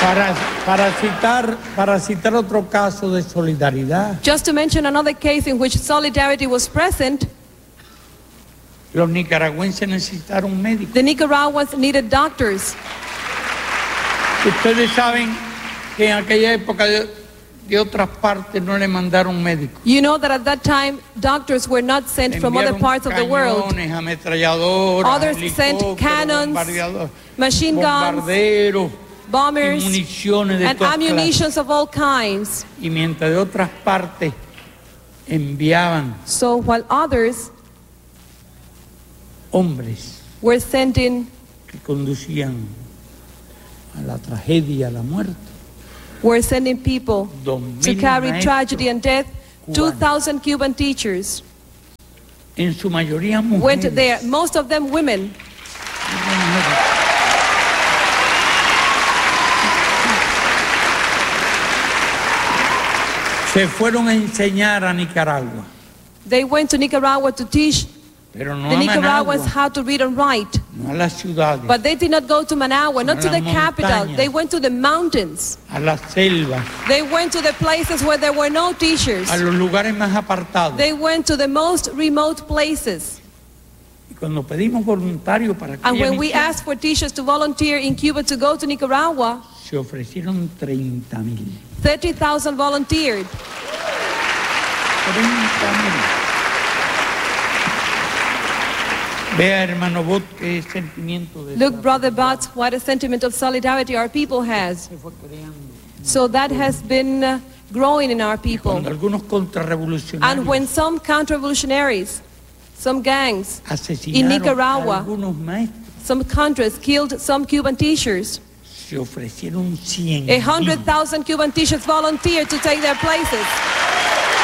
Para citar otro caso de solidaridad, Just to mention another case in which solidarity was present, los nicaragüenses necesitaron médicos. the Nicaraguans needed doctors. Ustedes saben que en aquella época de otras partes no le mandaron médicos. You know that at that time, doctors were not sent from other parts of the world. Cañones, ametralladoras, Others sent helicópteros, cannons, bombardeadores, machine guns, bombarderos, bombers, y municiones de and todas ammunitions of all kinds. clases. Y mientras de otras partes enviaban So while others hombres were sent in, que conducían a la tragedia, a la muerte, were sending people to 2,000 carry maestros tragedy and death, cubanos, 2,000 Cuban teachers en su mayoría mujeres. went there, most of them women. Se fueron a enseñar a Nicaragua, They went to Nicaragua to teach pero no the a Nicaraguans Managua, how to read and write. no a las ciudades, But they did not go to Managua, not to the las capital. montañas. They went to the mountains. a las selvas, They went to the places where there were no teachers. a los lugares más apartados. They went to the most remote places. Y cuando pedimos voluntarios para And aquella when we misión, asked for teachers to volunteer in Cuba to go to Nicaragua, se ofrecieron 30,000. 30,000 volunteered. 30,000. Vea, hermano Bot, qué sentimiento de Look, Brother Butts, what a sentiment of solidarity our people has. se fue creando. So that has been growing in our people. Cuando algunos And contrarrevolucionarios when some counter-revolutionaries, some gangs in asesinaron a Nicaragua, algunos maestros, some countries killed some Cuban teachers, se ofrecieron 100,000. 100,000 Cuban teachers volunteered to take their places.